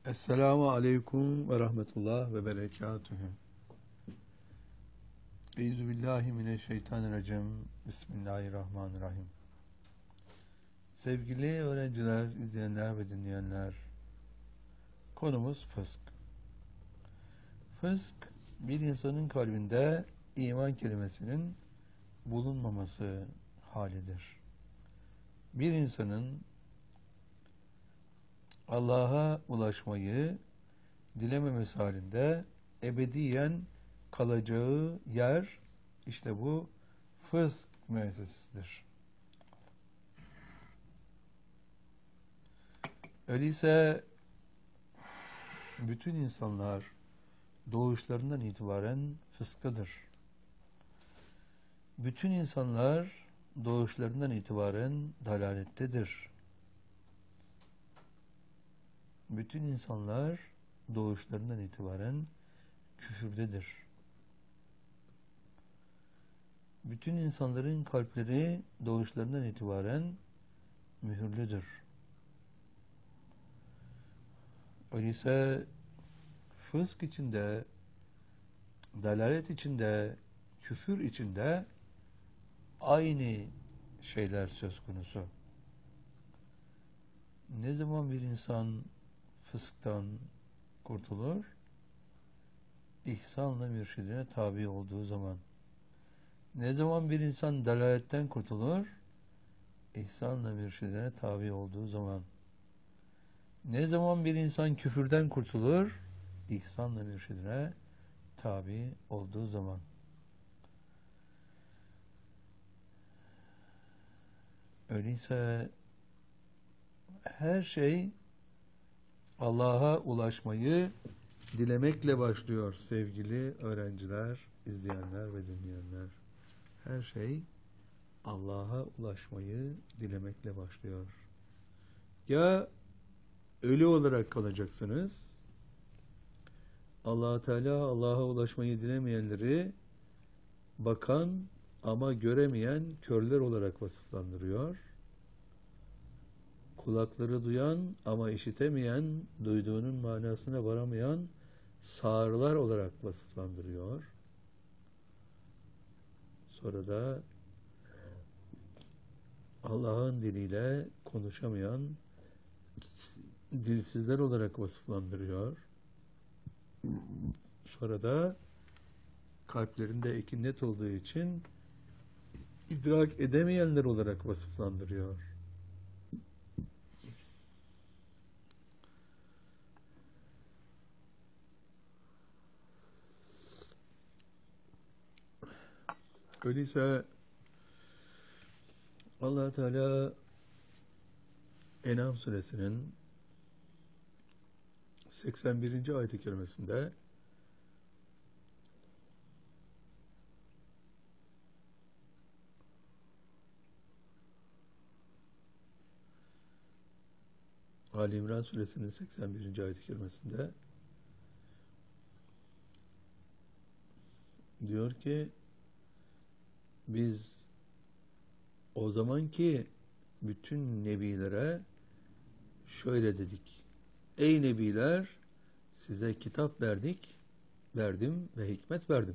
Esselamu aleyküm ve rahmetullah ve berekatühü. Euzubillahimineşşeytanirracim. Bismillahirrahmanirrahim. Sevgili öğrenciler, izleyenler ve dinleyenler, konumuz fısk. Fısk, bir insanın kalbinde iman kelimesinin bulunmaması halidir. Bir insanın Allah'a ulaşmayı dilememesi halinde ebediyen kalacağı yer işte bu fısk müessesesidir. Öyleyse bütün insanlar doğuşlarından itibaren fıskadır. Bütün insanlar doğuşlarından itibaren dalalettedir. Bütün insanlar doğuşlarından itibaren küfürdedir. Bütün insanların kalpleri doğuşlarından itibaren mühürlüdür. Öyleyse fısk içinde, dalalet içinde, küfür içinde aynı şeyler söz konusu. Ne zaman bir insan fısktan kurtulur? İhsanla mürşidine tabi olduğu zaman. Ne zaman bir insan dalaletten kurtulur? İhsanla mürşidine tabi olduğu zaman. Ne zaman bir insan küfürden kurtulur? İhsanla mürşidine tabi olduğu zaman. Öyleyse her şey Allah'a ulaşmayı dilemekle başlıyor sevgili öğrenciler, izleyenler ve dinleyenler. Her şey Allah'a ulaşmayı dilemekle başlıyor. Ya ölü olarak kalacaksınız, Allah Teala Allah'a ulaşmayı dilemeyenleri bakan ama göremeyen körler olarak vasıflandırıyor. Kulakları duyan ama işitemeyen, duyduğunun manasına varamayan sağırlar olarak vasıflandırıyor. Sonra da Allah'ın diliyle konuşamayan dilsizler olarak vasıflandırıyor. Sonra da kalplerinde ekinnet olduğu için idrak edemeyenler olarak vasıflandırıyor. Öyleyse Allah Teala En'am suresinin 81. ayet-i kerimesinde Ali İmran suresinin 81. ayet-i kerimesinde diyor ki biz o zamanki bütün nebilere şöyle dedik. Ey nebiler, size kitap verdim ve hikmet verdim.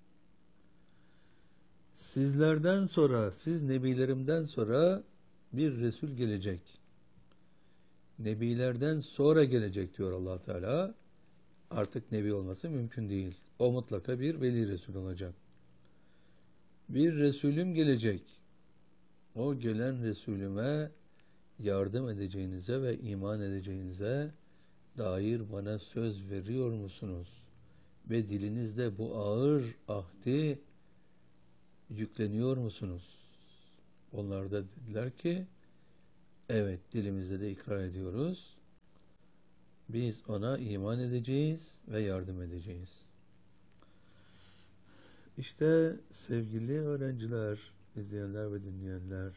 Sizlerden sonra, siz nebilerimden sonra bir Resul gelecek. Nebilerden sonra gelecek diyor Allah Teala. Artık nebi olması mümkün değil. O mutlaka bir veli Resul olacak. Bir Resulüm gelecek. O gelen Resulüme yardım edeceğinize ve iman edeceğinize dair bana söz veriyor musunuz? Ve dilinizde bu ağır ahdi yükleniyor musunuz? Onlar da dediler ki, evet, dilimizde de ikrar ediyoruz. Biz ona iman edeceğiz ve yardım edeceğiz. İşte sevgili öğrenciler, izleyenler ve dinleyenler,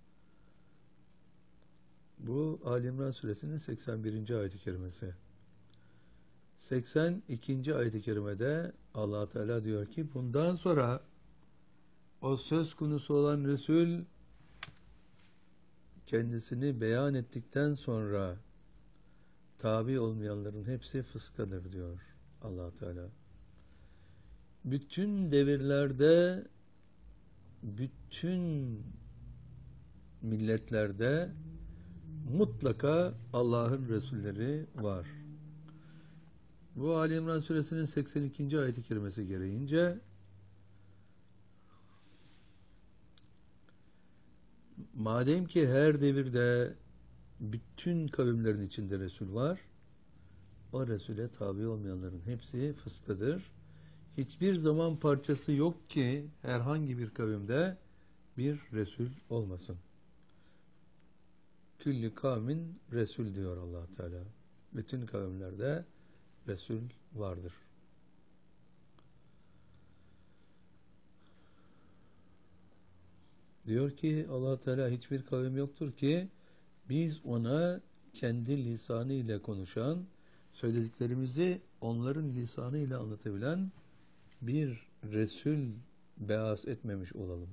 bu Ali İmran suresinin 81. ayet-i kerimesi. 82. ayet-i kerimede Allah Teala diyor ki bundan sonra o söz konusu olan Resul kendisini beyan ettikten sonra tabi olmayanların hepsi fıskadır diyor Allah Teala. Bütün devirlerde, bütün milletlerde mutlaka Allah'ın Resulleri var. Bu Ali İmran suresinin 82. ayet-i kerimesi gereğince madem ki her devirde bütün kavimlerin içinde Resul var, o Resul'e tabi olmayanların hepsi fıskadır. Hiçbir zaman parçası yok ki herhangi bir kavimde bir Resul olmasın. Küllü kavmin Resul diyor Allah Teala. Bütün kavimlerde Resul vardır. Diyor ki Allah Teala hiçbir kavim yoktur ki biz ona kendi lisanı ile konuşan, söylediklerimizi onların lisanı ile anlatabilen bir Resul beas etmemiş olalım.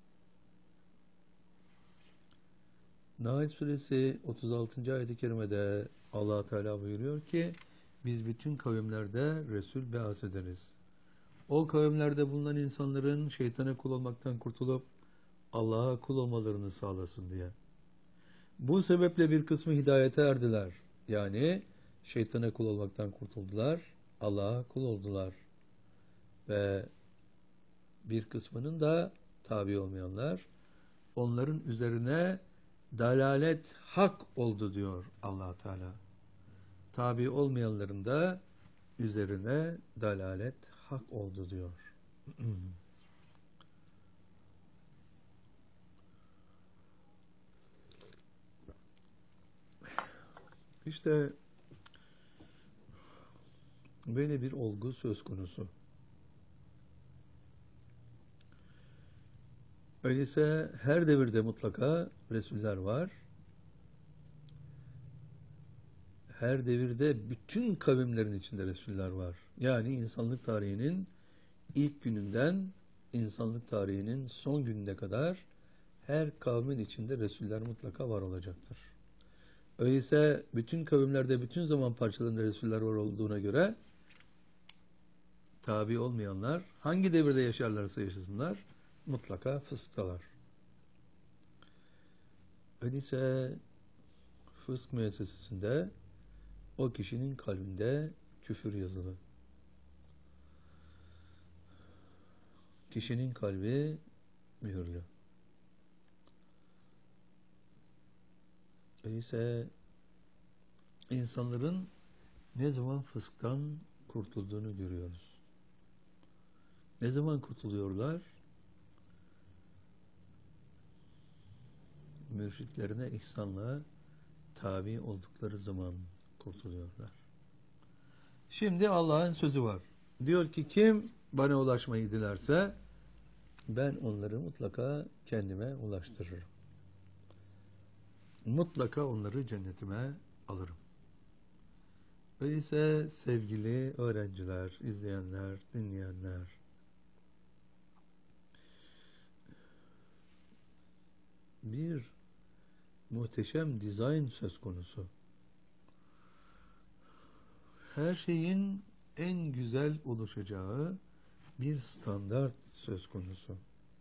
Nahl suresi 36. ayet-i kerimede Allah Teala buyuruyor ki biz bütün kavimlerde Resul beas ederiz. O kavimlerde bulunan insanların şeytana kul olmaktan kurtulup Allah'a kul olmalarını sağlasın diye. Bu sebeple bir kısmı hidayete erdiler. Yani şeytana kul olmaktan kurtuldular, Allah'a kul oldular. Ve bir kısmının da tabi olmayanlar, onların üzerine dalalet hak oldu diyor Allah Teala. Tabi olmayanların da üzerine dalalet hak oldu diyor. İşte böyle bir olgu söz konusu. Öyleyse her devirde mutlaka Resuller var. Her devirde bütün kavimlerin içinde Resuller var. Yani insanlık tarihinin ilk gününden insanlık tarihinin son gününe kadar her kavmin içinde Resuller mutlaka var olacaktır. Öyleyse bütün kavimlerde bütün zaman parçalarında Resuller var olduğuna göre tabi olmayanlar hangi devirde yaşarlarsa yaşasınlar mutlaka fıskalar. Öyleyse fısk müessesesinde o kişinin kalbinde küfür yazılı. Kişinin kalbi mühürlü. Öyleyse insanların ne zaman fısktan kurtulduğunu görüyoruz. Ne zaman kurtuluyorlar? Mürşitlerine ihsanla tabi oldukları zaman kurtuluyorlar. Şimdi Allah'ın sözü var. Diyor ki kim bana ulaşmayı dilerse ben onları mutlaka kendime ulaştırırım. Mutlaka onları cennetime alırım. Öyleyse sevgili öğrenciler, izleyenler, dinleyenler, bir muhteşem dizayn söz konusu. Her şeyin en güzel oluşacağı bir standart söz konusu.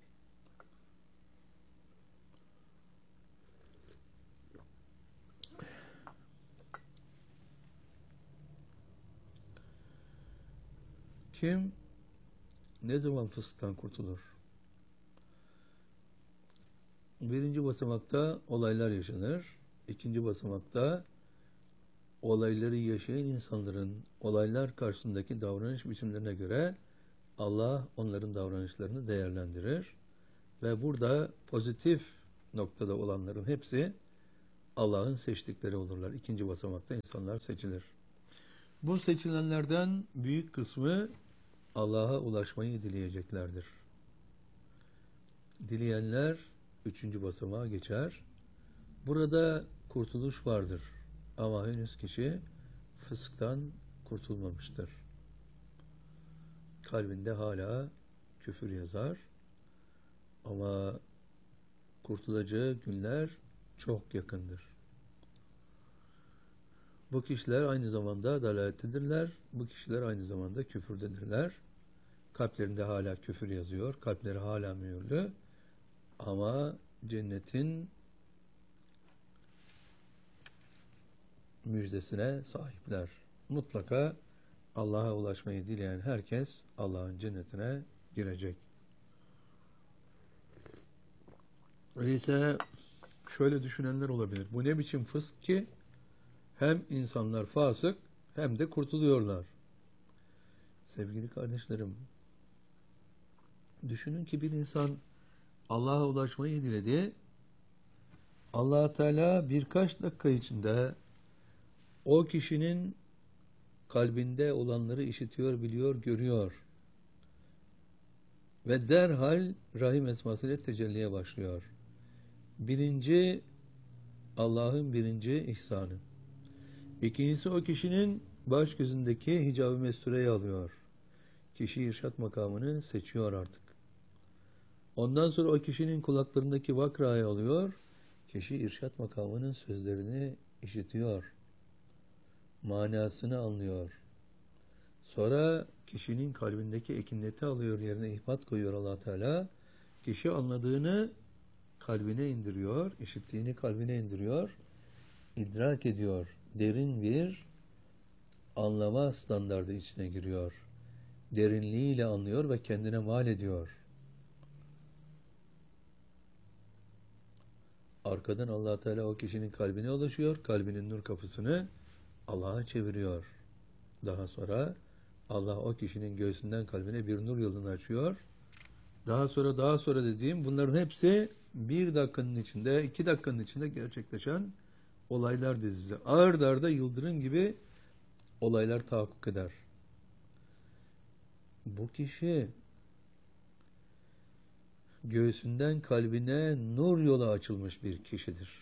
Kim ne zaman fısktan kurtulur? Birinci basamakta olaylar yaşanır. İkinci basamakta olayları yaşayan insanların olaylar karşısındaki davranış biçimlerine göre Allah onların davranışlarını değerlendirir. Ve burada pozitif noktada olanların hepsi Allah'ın seçtikleri olurlar. İkinci basamakta insanlar seçilir. Bu seçilenlerden büyük kısmı Allah'a ulaşmayı dileyeceklerdir. Dileyenler üçüncü basamağa geçer. Burada kurtuluş vardır. Ama henüz kişi fısktan kurtulmamıştır. Kalbinde hala küfür yazar. Ama kurtulacağı günler çok yakındır. Bu kişiler aynı zamanda dalalettedirler. Bu kişiler aynı zamanda küfürdedirler. Kalplerinde hala küfür yazıyor. Kalpleri hala mühürlü. Ama cennetin müjdesine sahipler. Mutlaka Allah'a ulaşmayı dileyen herkes Allah'ın cennetine girecek. Öyleyse şöyle düşünenler olabilir. Bu ne biçim fısk ki hem insanlar fasık hem de kurtuluyorlar. Sevgili kardeşlerim, düşünün ki bir insan Allah'a ulaşmayı diledi. Allah Teala birkaç dakika içinde o kişinin kalbinde olanları işitiyor, biliyor, görüyor. Ve derhal Rahim esmasıyla tecelliye başlıyor. Birinci, Allah'ın birinci ihsanı. İkincisi, o kişinin baş gözündeki hicab-ı mestureyi alıyor. Kişi irşat makamını seçiyor artık. Ondan sonra o kişinin kulaklarındaki vakrayı alıyor. Kişi irşat makamının sözlerini işitiyor. Manasını anlıyor. Sonra kişinin kalbindeki ekinleti alıyor, yerine ihbat koyuyor Allah Teala. Kişi anladığını kalbine indiriyor, işittiğini kalbine indiriyor, idrak ediyor. Derin bir anlama standardı içine giriyor. Derinliğiyle anlıyor ve kendine mal ediyor. Arkadan Allah Teala o kişinin kalbine ulaşıyor, kalbinin nur kapısını Allah'a çeviriyor. Daha sonra Allah o kişinin göğsünden kalbine bir nur yolunu açıyor. Daha sonra dediğim bunların hepsi 1 dakikanın içinde, 2 dakikanın içinde gerçekleşen olaylar dizisi. Ard arda yıldırım gibi olaylar tahakkuk eder. Bu kişi göğsünden kalbine nur yolu açılmış bir kişidir.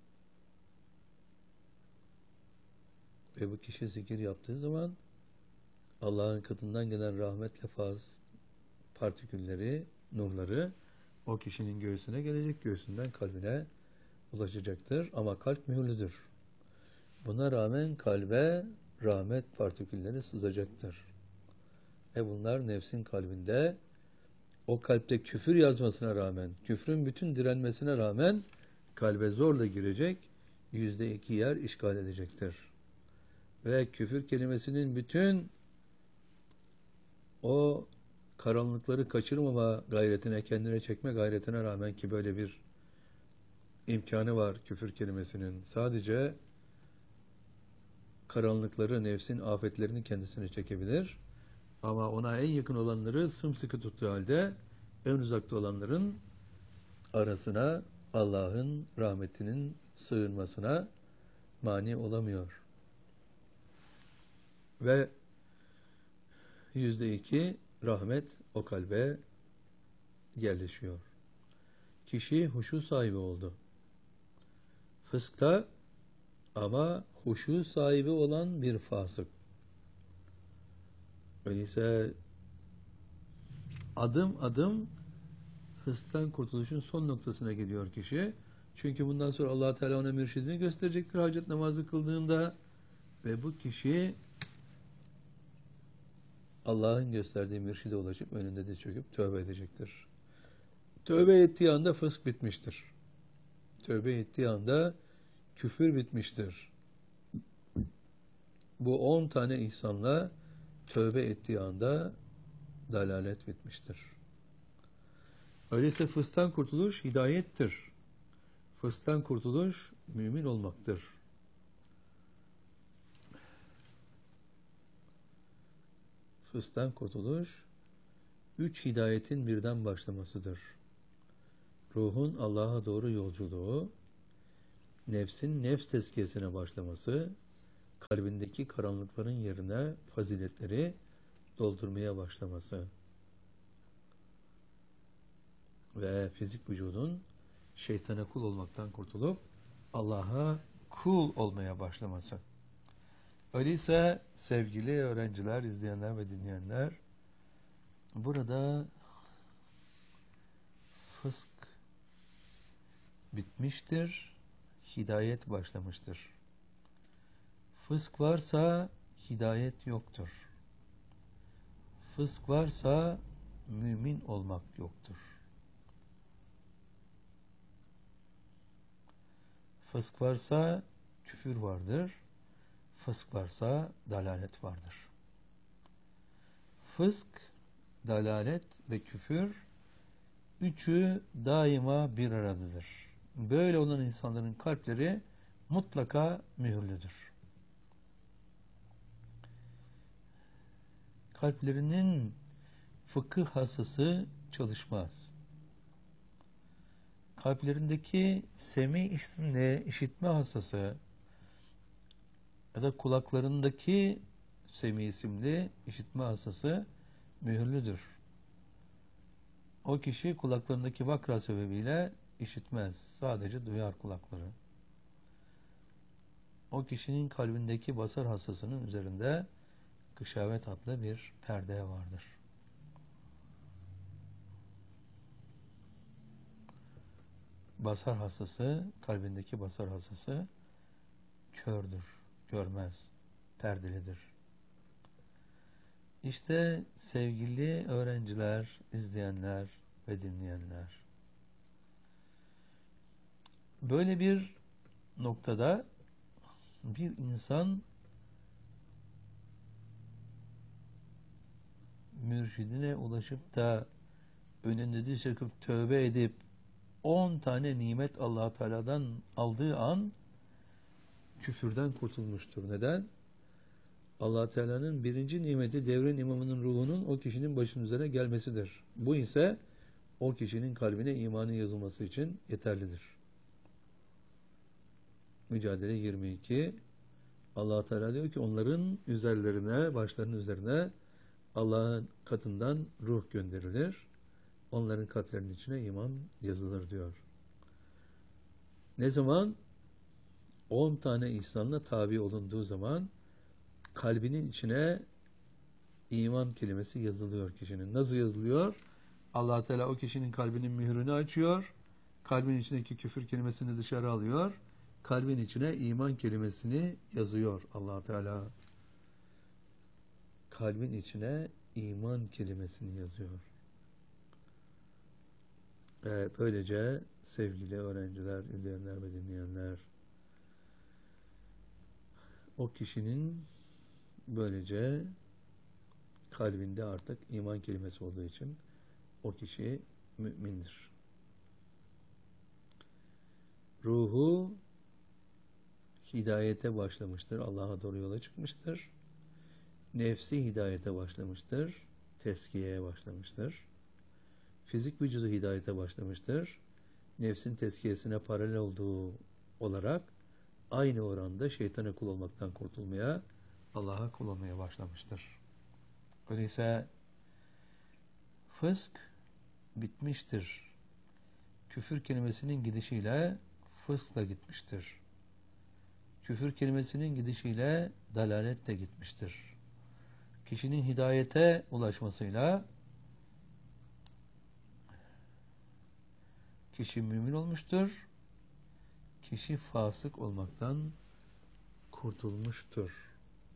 Ve bu kişi zikir yaptığı zaman Allah'ın katından gelen rahmetle faz partikülleri, nurları o kişinin göğsüne gelecek, göğsünden kalbine ulaşacaktır. Ama kalp mühürlüdür. Buna rağmen kalbe rahmet partikülleri sızacaktır. Bunlar nefsin kalbinde, o kalpte küfür yazmasına rağmen, küfrün bütün direnmesine rağmen kalbe zorla girecek, %2 yer işgal edecektir. Ve küfür kelimesinin bütün o karanlıkları kaçırmama gayretine, kendine çekme gayretine rağmen, ki böyle bir imkanı var küfür kelimesinin, sadece karanlıkları, nefsin afetlerini kendisine çekebilir. Ama ona en yakın olanları sımsıkı tuttuğu halde en uzakta olanların arasına Allah'ın rahmetinin sığınmasına mani olamıyor. Ve %2 rahmet o kalbe yerleşiyor. Kişi huşu sahibi oldu. Fıskta ama huşu sahibi olan bir fasık. Öyleyse adım adım fısktan kurtuluşun son noktasına geliyor kişi. Çünkü bundan sonra Allah Teala ona mürşidini gösterecektir hacet namazı kıldığında ve bu kişi Allah'ın gösterdiği mürşide ulaşıp önünde de çöküp tövbe edecektir. Tövbe ettiği anda fısk bitmiştir. Tövbe ettiği anda küfür bitmiştir. Bu 10 tane ihsanla tövbe ettiği anda dalalet bitmiştir. Öyleyse fısktan kurtuluş hidayettir. Fısktan kurtuluş mümin olmaktır. Fısktan kurtuluş 3 hidayetin birden başlamasıdır. Ruhun Allah'a doğru yolculuğu, nefsin nefs tezkiyesine başlaması, kalbindeki karanlıkların yerine faziletleri doldurmaya başlaması ve fizik vücudun şeytana kul olmaktan kurtulup Allah'a kul olmaya başlaması. Öyleyse sevgili öğrenciler, izleyenler ve dinleyenler, burada fısk bitmiştir, hidayet başlamıştır. Fısk varsa hidayet yoktur. Fısk varsa mümin olmak yoktur. Fısk varsa küfür vardır. Fısk varsa dalalet vardır. Fısk, dalalet ve küfür üçü daima bir aradadır. Böyle olan insanların kalpleri mutlaka mühürlüdür. Kalplerinin fıkıh hassası çalışmaz. Kalplerindeki semi isimli işitme hassası ya da kulaklarındaki semi isimli işitme hassası mühürlüdür. O kişi kulaklarındaki vakra sebebiyle işitmez. Sadece duyar kulakları. O kişinin kalbindeki basar hassasının üzerinde gışavet adlı bir perde vardır. Basar hassası, kalbindeki basar hassası kördür, görmez, perdelidir. İşte sevgili öğrenciler, izleyenler ve dinleyenler, böyle bir noktada bir insan mürşidine ulaşıp da önünde diz çöküp tövbe edip 10 tane nimet Allah Teala'dan aldığı an küfürden kurtulmuştur. Neden? Allah Teala'nın birinci nimeti devrin imamının ruhunun o kişinin başının üzerine gelmesidir. Bu ise o kişinin kalbine imanın yazılması için yeterlidir. Mücadele 22. Allah Teala diyor ki onların üzerlerine, başlarının üzerine Allah'ın katından ruh gönderilir. Onların kalplerinin içine iman yazılır diyor. Ne zaman? 10 tane ihsanla tabi olunduğu zaman kalbinin içine iman kelimesi yazılıyor kişinin. Nasıl yazılıyor? Allah Teala o kişinin kalbinin mührünü açıyor. Kalbin içindeki küfür kelimesini dışarı alıyor. Kalbin içine iman kelimesini yazıyor Allah Teala. Kalbin içine iman kelimesini yazıyor. Evet, böylece sevgili öğrenciler, izleyenler ve dinleyenler, o kişinin böylece kalbinde artık iman kelimesi olduğu için o kişi mümindir. Ruhu hidayete başlamıştır. Allah'a doğru yola çıkmıştır. Nefsi hidayete başlamıştır. Teskiyeye başlamıştır. Fizik vücudu hidayete başlamıştır. Nefsin teskiyesine paralel olduğu olarak aynı oranda şeytana kul olmaktan kurtulmaya, Allah'a kul olmaya başlamıştır. Öyleyse fısk bitmiştir. Küfür kelimesinin gidişiyle fısk da gitmiştir. Küfür kelimesinin gidişiyle dalalet de gitmiştir. Kişinin hidayete ulaşmasıyla kişi mümin olmuştur. Kişi fasık olmaktan kurtulmuştur.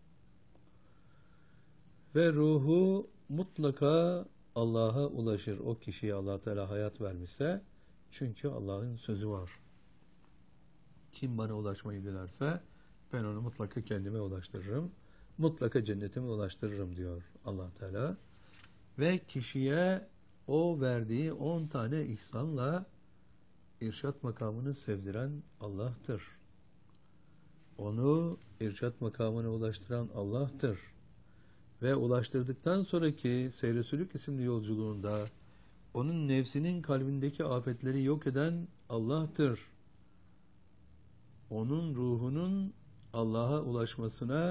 Ve ruhu mutlaka Allah'a ulaşır. O kişiye Allah Teala hayat vermişse, çünkü Allah'ın sözü var. Kim bana ulaşmayı dilerse ben onu mutlaka kendime ulaştırırım. Mutlaka cennetime ulaştırırım diyor Allah Teala. Ve kişiye o verdiği 10 tane ihsanla irşat makamını sevdiren Allah'tır. Onu irşat makamına ulaştıran Allah'tır. Ve ulaştırdıktan sonraki Seyr-i Sülük isimli yolculuğunda onun nefsinin kalbindeki afetleri yok eden Allah'tır. Onun ruhunun Allah'a ulaşmasına